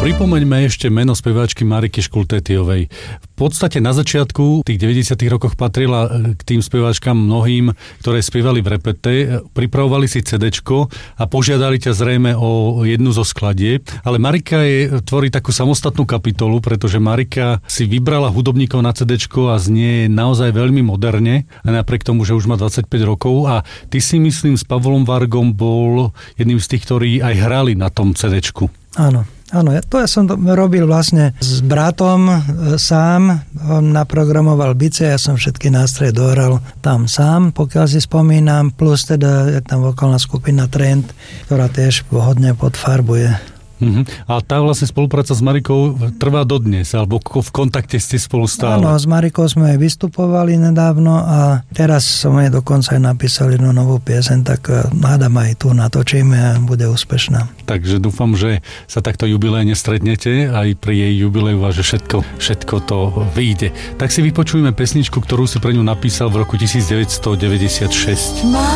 Pripomeňme ešte meno speváčky Mariky Škultétiovej. V podstate na začiatku tých 90. rokoch patrila k tým speváčkam mnohým, ktoré spievali v repete, pripravovali si CDčko a požiadali ťa zrejme o jednu zo skladieb. Ale Marika tvorí takú samostatnú kapitolu, pretože Marika si vybrala hudobníkov na CDčko a znie naozaj veľmi moderne, napriek tomu, že už má 25 rokov. A ty si, myslím, s Pavlom Vargom bol jedným z tých, ktorí aj hrali na tom CDčku. Áno. Áno, to ja som to robil vlastne s bratom sám, on naprogramoval bicie, ja som všetky nástroje dohral tam sám, pokiaľ si spomínam, plus teda je tam vokálna skupina Trend, ktorá tiež hodne podfarbuje. A tá vlastne spolupráca s Marikou trvá dodnes, alebo v kontakte ste spolu stále? Áno, s Marikou sme aj vystupovali nedávno a teraz som jej dokonca aj napísal jednu novú pieseň, tak hádam aj tu natočíme a bude úspešná. Takže dúfam, že sa takto jubilejne stretnete aj pri jej jubileu a že všetko to vyjde. Tak si vypočujeme pesničku, ktorú si pre ňu napísal v roku 1996.